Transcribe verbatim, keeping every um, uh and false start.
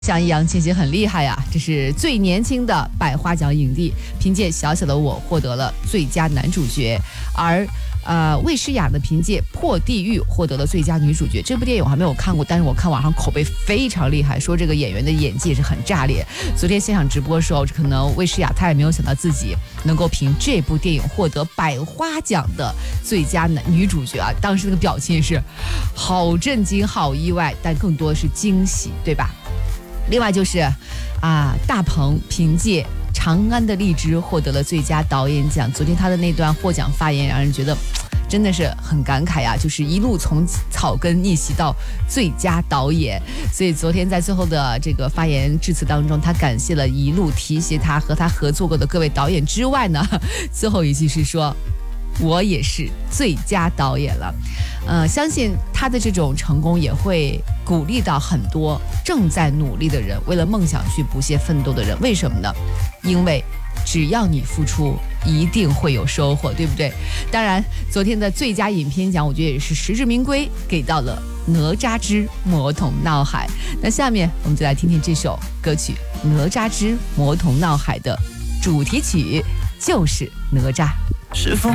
像易烊千玺很厉害呀、啊，这是最年轻的百花奖影帝，凭借《小小的我》获得了最佳男主角，而呃魏诗雅呢凭借《破地狱》获得了最佳女主角。这部电影我还没有看过，但是我看网上口碑非常厉害，说这个演员的演技也是很炸裂。昨天现场直播的时候，可能魏诗雅她也没有想到自己能够凭这部电影获得百花奖的最佳男女主角啊，当时那个表情也是好震惊、好意外，但更多的是惊喜，对吧？另外就是啊，大鹏凭借《长安的荔枝》获得了最佳导演奖。昨天他的那段获奖发言让人觉得真的是很感慨啊，就是一路从草根逆袭到最佳导演。所以昨天在最后的这个发言致辞当中，他感谢了一路提携他和他合作过的各位导演之外呢，最后一句是说我也是最佳导演了。呃，相信他的这种成功也会鼓励到很多正在努力的人，为了梦想去不懈奋斗的人。为什么呢？因为只要你付出，一定会有收获，对不对？当然，昨天的最佳影片奖，我觉得也是实至名归，给到了《哪吒之魔童闹海》。那下面我们就来听听这首歌曲《哪吒之魔童闹海》的主题曲，就是哪吒。是否